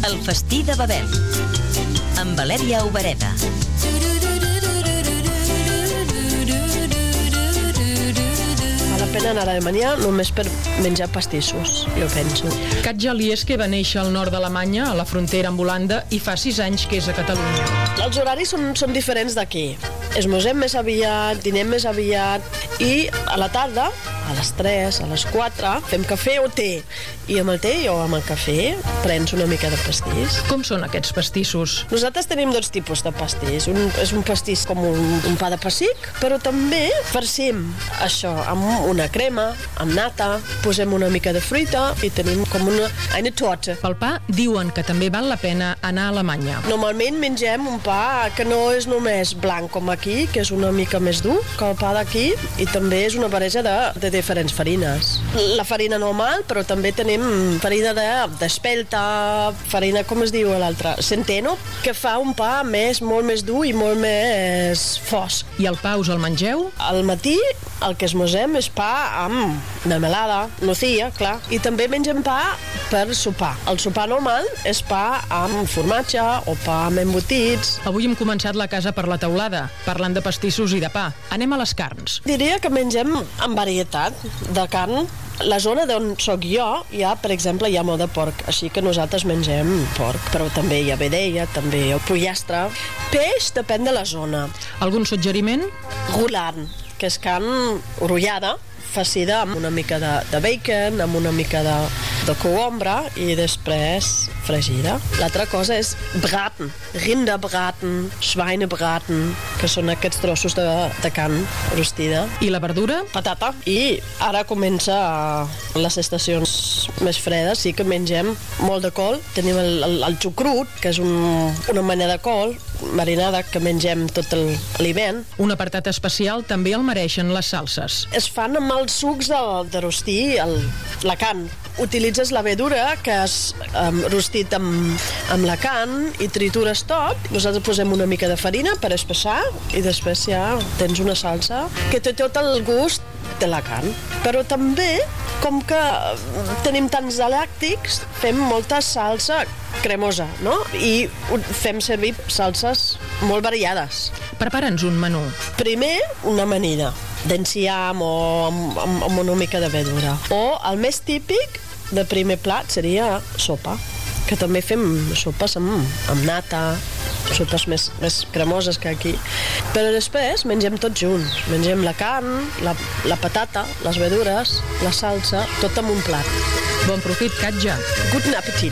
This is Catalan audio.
El festí de Babel, amb Valèria Obereda. Val la pena anar a Alemanya només per menjar pastissos, jo penso. Katja Lieske va néixer al nord d'Alemanya, a la frontera amb Holanda, i fa 6 anys que és a Catalunya. Els horaris són diferents d'aquí. Esmorzem més aviat, dinem més aviat i a la tarda, a les 3, a les 4, fem cafè o té. I amb el té o amb el cafè prens una mica de pastís. Com són aquests pastissos? Nosaltres tenim 2 tipus de pastís. És un pastís com un pa de pessic, però també farcim això amb una crema, amb nata, posem una mica de fruita i tenim com una torta. Pel pa diuen que també val la pena anar a Alemanya. Normalment mengem un pa que no és només blanc com aquí, que és una mica més dur que el pa d'aquí, i també és una barreja de diferents farines. La farina normal, però també tenim farina d'espelta, farina, com es diu l'altra? Centeno, que fa un pa molt més dur i molt més fosc. I el pa us el mengeu? Al matí el que esmorzem és pa amb melmelada, nocilla, clar, i també mengem pa per sopar. El sopar normal és pa amb formatge o pa amb embotits. Avui hem començat la casa per la teulada, parlant de pastissos i de pa. Anem a les carns. Diria que mengem amb varietat de carn. La zona d'on soc jo, per exemple, hi ha molt de porc, així que nosaltres mengem porc, però també hi ha vedella, també hi ha pollastre. Peix depèn de la zona. Algun suggeriment? Roulant, que és carn brollada, farcida amb una mica de bacon, amb una mica de cogombre i després fregida. L'altra cosa és braten, rinderbraten, schweinebraten, que són aquests trossos de carn rostida. I la verdura? Patata. I ara comença les estacions més fredes, sí que mengem molt de col. Tenim el xucrut, que és una mena de col marinada que mengem tot l'hivern. Un apartat especial també el mereixen les salses. Es fan amb els sucs de rostir la carn. Utilitzes la verdura que has rostit amb la carn i tritures tot. Nosaltres posem una mica de farina per espessar i després ja tens una salsa que té tot el gust de la carn. Però també, com que tenim tants làctics, fem molta salsa cremosa, no? I fem servir salses molt variades. Prepara'ns un menú. Primer, una amanida d'enciam o amb una mica de verdura. O el més típic de primer plat seria sopa, que també fem sopes amb nata, sopes més cremoses que aquí. Però després mengem tot junts. Mengem la carn, la patata, les verdures, la salsa, tot en un plat. Bon profit, Katja. Guten Appetit.